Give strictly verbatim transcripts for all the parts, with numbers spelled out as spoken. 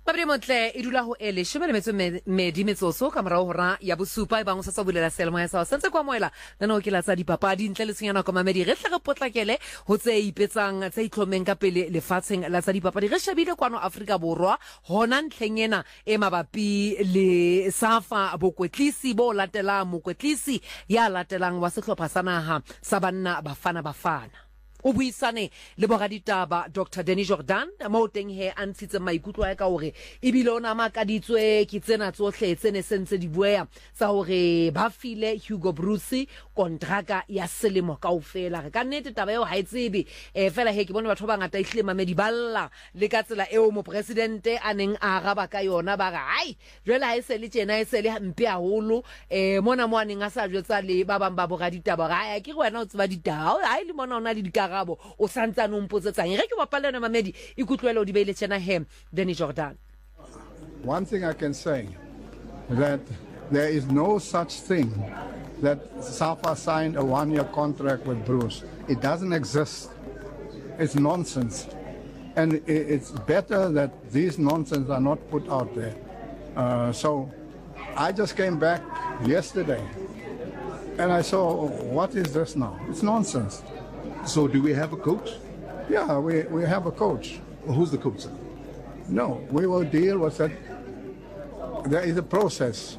Babri motle e dula ho ele shome le metso medi metsoso ka morao hora ya bosupa e bang o sa tsa bulela selemo ya sa sentse kwa moela nna o ke la tsa dipapadi ntle le senyana kwa mamedi re hle re potlakele ho tse ipetsang tse itlhomeng ka pele lefatsheng la tsa dipapadi re shebile kwano Afrika Borwa hona ntlhengena e mabapi le Safa bokwetlisi bo latela mokwetlisi ya latelang wa sehlopha sa naha sa banna bafana bafana o buisane le boraditaba Doctor Danny Jordan mo teng he a ntshitse maikutlo a ka hore e bile ona makaditswe ke tsena tsohle tsene sentse di buea sa hore ba file Hugo Bruce kontraka ya selemo kaofela re ka nnete taba eo ha itsebe e fela he ke bone batho ba ngata ihle mamedi balla le ka tsela eo mo president a neng a araba ka yona ba ga hai jwela ha ise le tjena ise le mpe haholo e mona mo aneng a sa jwetsa le ba bang ba boraditaba ga ke wena o tseba ditaba ha ile mona ona le dikara o santsana o mpotsetsang re ke bapalana mamedi ikutlwela o di beile tjena he Danny Jordan. One thing I can say that there is no such thing that Safa signed a one-year contract with Bruce. It doesn't exist. It's nonsense, and it's better that these nonsense are not put out there. Uh, so I just came back yesterday and I saw, what is this now? It's nonsense. So do we have a coach? Yeah, we, we have a coach. Well, who's the coach, sir? No, we will deal with that. There is a process.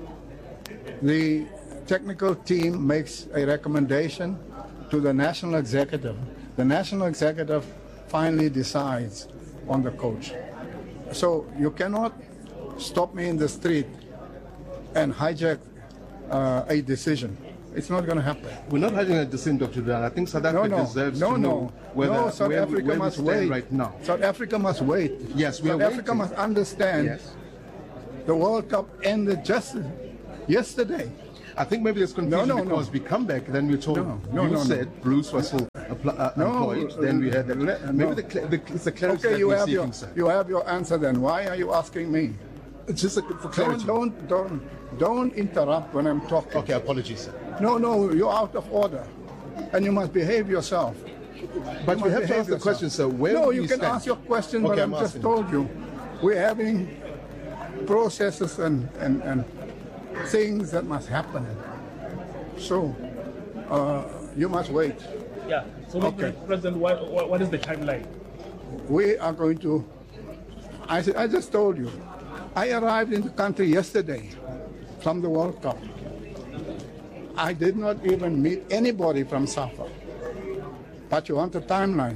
The technical team makes a recommendation to the national executive. The national executive finally decides on the coach. So you cannot stop me in the street and hijack uh, a decision. It's not going to happen. We're not having a decision, Doctor Dan. I think South Africa no, no, deserves no, to no. know whether no, South where, Africa where must we stand wait right now. South Africa must wait. Yes, we South are Africa waiting. must understand. Yes. The World Cup ended just yesterday. I think maybe there's confusion no, no, because no. we come back, then we're told no, no, you no, said no. Bruce was still uh, no, employed. Then we had that. No. Maybe the, the, it's a clarity okay, that you we're have seeking, your, sir. you have your answer then. Why are you asking me? It's just a, for clarity. Don't, don't, don't, don't interrupt when I'm talking. Okay, apologies, sir. No, no, you're out of order. And you must behave yourself. But you we have to ask the yourself. question, sir. Where no, do you we can stand? ask your question, okay, but I'm I've just asking. told you. We're having processes and, and, and things that must happen. So, uh, you must wait. Yeah. So, okay. President, what, what, what is the timeline? We are going to. I, I just told you. I arrived in the country yesterday from the World Cup. I did not even meet anybody from Safa. But you want a timeline.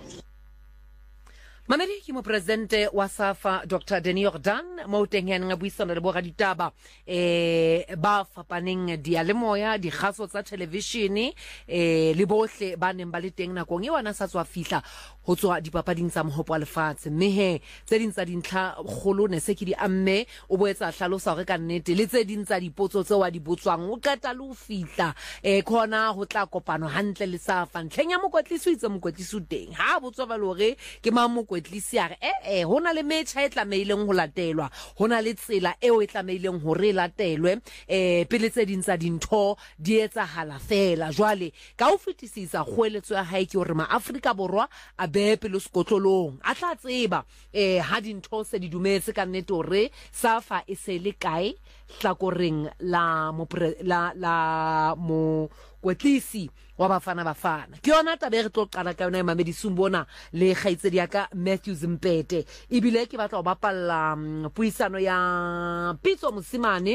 Mamedi ki mo presidente wa Safa Doctor Danny Jordan mo teng ya nga buisana le boraditaba eh ba fapaneng dialemoya di khaso tsa television eh le bohle ba neng ba le teng nakong e wana sa tswa fihla ho tswa dipapading tsa mohopo wa lefatshe mme he tse ding tsa dintlha kgolo ne se ke di amme o boetsa hlalosa hore ka nnete le tse ding tsa dipotso tse wa di botswang o qeta le ho fihla eh khona ho tla kopano hantle le Safa ntlheng ya mokwetlisi itse mokwetlisi teng ha botswa ba lore ke ma mokwetlisi a eh eh hona le metjha e tlameileng ho latelwa hona le tsela eo e tlameileng hore e latelwe eh pele tse ding tsa dintho di etsahala fela jwale ka o fetisisa kgoeletso ya hae ke hore ma Afrika Borwa a be pele sekotlolong a tla tseba eh ha dintho se di dumetse ka nnete hore Safa e se le kae hlakoreng la mo la la mo kwetlisi wa bafana bafana ke yona tabe re tlo qala ka yona e mamedi sumbona le kgaitsedi ya ka Matthew Zimpete ibile ke batla go bapalla puisano ya Pitso Mosimane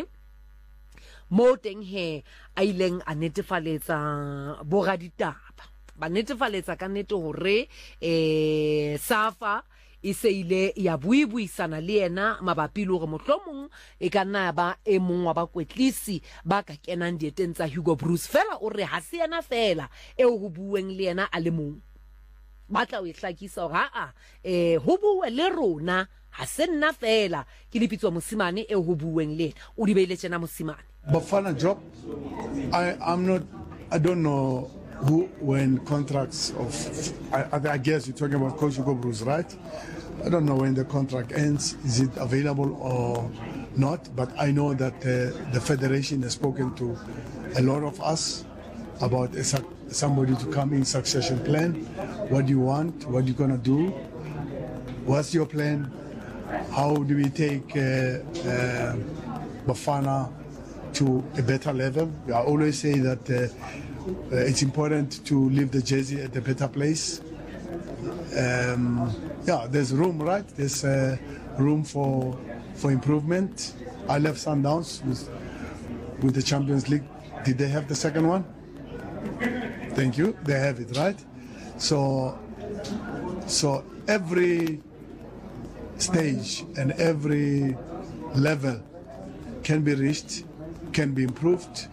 mo teng he a ileng a netefaletsa boraditaba ba netefaletsa ka nnete hore eh Safa e se ile ya buibuisana le yena mabapi le hore mohlomong e ka nna ba e mong wa bakwetlisi ba ka kenang dieteng tsa Hugo Bruce fela o re ha se yena fela e ho bueng le yena a le mong ba tla o ihlakisa hore a eh ho bue le rona ha se nna fela ke le Pitso Mosimane e ho bueng le o di beile tsena Mosimane Bafana job. I I'm not I don't know who when contracts of I, I guess you're talking about Coach Hugo Bruce, right? I don't know when the contract ends. Is it available or not? But I know that uh, the federation has spoken to a lot of us about a, somebody to come in succession plan. What do you want? What are you gonna do? What's your plan? how do we take uh, uh, Bafana to a better level. I always say that uh, uh, it's important to leave the jersey at a better place. Um, yeah, there's room, right? There's uh, room for for improvement. I left Sundowns with, with the Champions League. Did they have the second one? Thank you. They have it, right? So, so every stage and every level can be reached, can be improved.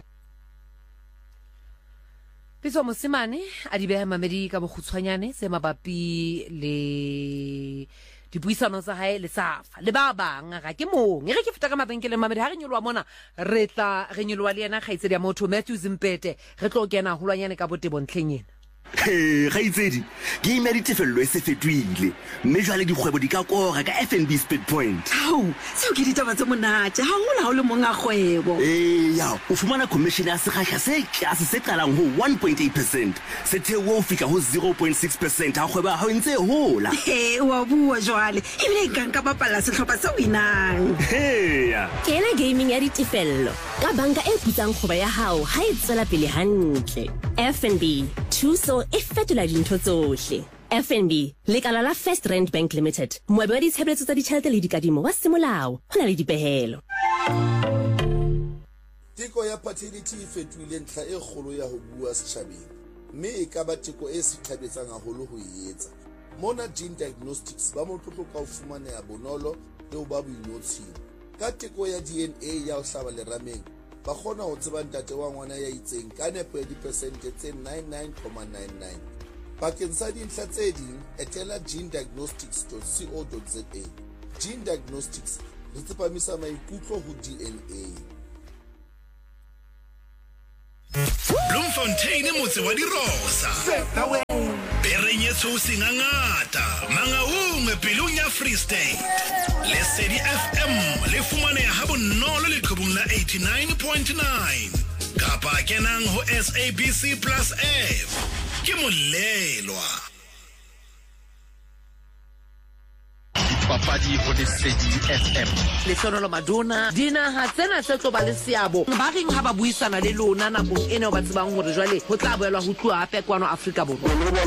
Pitso Mosimane a di beha mamedi ka bogutshwanyane se mabapi le dipuisano tsa hae le SAFA le ba bang ga ke mong re ke feta ka mabenkele mamedi ha re nyolwa mona re tla re nyolwa le yena khaitsedi ya motho Matthew Zimpete re tlo kena hulwanyane ka botebo ntlheng yena. He gaitsedi ke ime ditefello e se fetwile mme jwale dikgwebo di ka kora ka F N B Speed Point. Hao se o ke ditaba tse monate ha o la o le monga kgwebo. Eh ya o fumana commission ya sekgahla se tlase se qalang ho one point eight percent se thewo fika ho zero point six percent ha kgwebo ha o ntse hola. He wa bua jwale e bile ka nka bapala sehlopha se winang. He ya kena gaming ya ditefello ka banka e putsang kgoba ya hao ha e tsela pele hantle. F N B thuso e fetola dintho tsohle. F N B lekala la First Rand Bank Limited moabi wa ditshebeletso tsa ditjhelete le dikadimo wa semolao ho na le dipehelo. Teko ya fertility e fetohile ntlha e kgolo ya ho bua setjhabeng mme e ka ba teko e sithabetsang haholo ho e etsa. Mona Gene Diagnostics ba motlotlo ka ho fumaneha bonolo le ho ba boinotshing ka teko ya D N A ya ho hlaba lerameng ba kgona ho tseba ntate wa ngwana ya itseng ka nepo ya dipersente tse ninety-nine point nine nine. Bakeng sa dintlha tse ding etela gene diagnostics dot co dot za. Gene Diagnostics re tsepamisa maikutlo ho D N A. Bloemfontein motse wa dirosa Perenyetso singangata mangaungwe pilung ya Free State Lesedi F M le fumaneha ha bonolo le qhubung la eighty-nine point nine kapa kenang ho S A B C Plus app ke molelwa Papadi ho Lesedi F M. Le Sonolo Madonna dina ha tsena se tlo ba le seabo ba reng ha ba buisana le lona nakong ene o ba tsebang hore jwale ho tla boelwa ho tluwa hape kwano Afrika Borwa.